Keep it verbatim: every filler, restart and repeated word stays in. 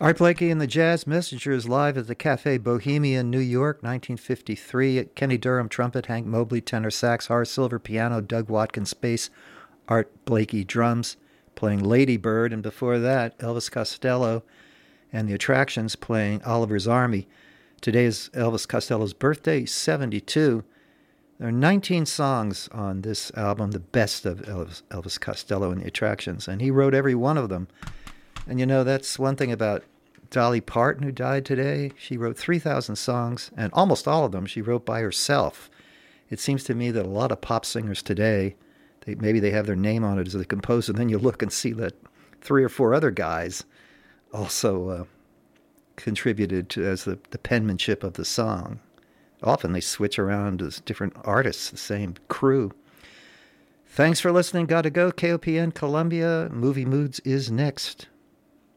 Art Blakey and the Jazz Messengers live at the Cafe Bohemia in New York, nineteen fifty-three. Kenny Durham, trumpet, Hank Mobley, tenor sax, Horace Silver, piano, Doug Watkins, bass, Art Blakey, drums, playing Lady Bird, and before that, Elvis Costello and the Attractions playing Oliver's Army. Today is Elvis Costello's birthday, he's seventy-two. There are nineteen songs on this album, the best of Elvis, Elvis Costello and the Attractions, and he wrote every one of them. And you know, that's one thing about Dolly Parton, who died today. She wrote three thousand songs, and almost all of them she wrote by herself. It seems to me that a lot of pop singers today, they, maybe they have their name on it as the composer, and then you look and see that three or four other guys also uh, contributed to, as the, the penmanship of the song. Often they switch around as different artists, the same crew. Thanks for listening. Gotta go. K O P N Columbia. Movie Moods is next.